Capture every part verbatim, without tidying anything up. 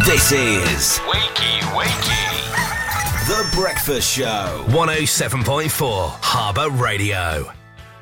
This is Wakey Wakey, The Breakfast Show. one oh seven point four Harbour Radio.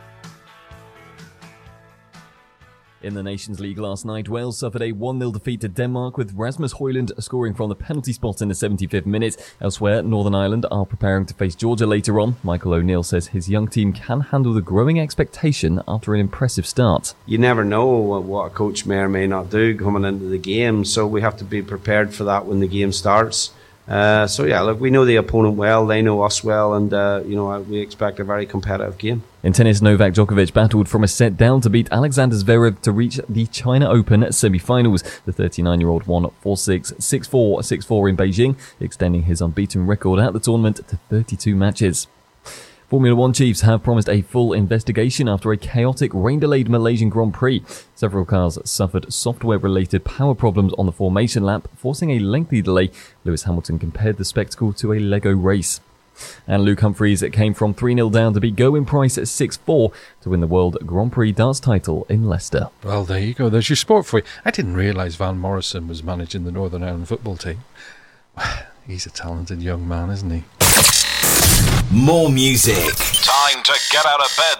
In the Nations League last night, Wales suffered a one nil defeat to Denmark, with Rasmus Højlund scoring from the penalty spot in the seventy-fifth minute. Elsewhere, Northern Ireland are preparing to face Georgia later on. Michael O'Neill says his young team can handle the growing expectation after an impressive start. You never know what a coach may or may not do coming into the game, so we have to be prepared for that when the game starts. Uh, so yeah, look, we know the opponent well, they know us well, and uh, you know we expect a very competitive game. In tennis, Novak Djokovic battled from a set down to beat Alexander Zverev to reach the China Open semi-finals. The thirty-nine-year-old won four six, six four, six four in Beijing, extending his unbeaten record at the tournament to thirty-two matches. Formula One chiefs have promised a full investigation after a chaotic, rain-delayed Malaysian Grand Prix. Several cars suffered software-related power problems on the formation lap, forcing a lengthy delay. Lewis Hamilton compared the spectacle to a Lego race. And Luke Humphries came from three nil down to beat Gerwyn Price at six four to win the World Grand Prix darts title in Leicester. Well, there you go. There's your sport for you. I didn't realise Van Morrison was managing the Northern Ireland football team. He's a talented young man, isn't he? More music. Time to get out of bed,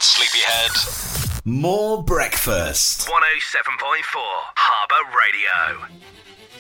sleepyhead. More breakfast. one oh seven point four Harbour Radio.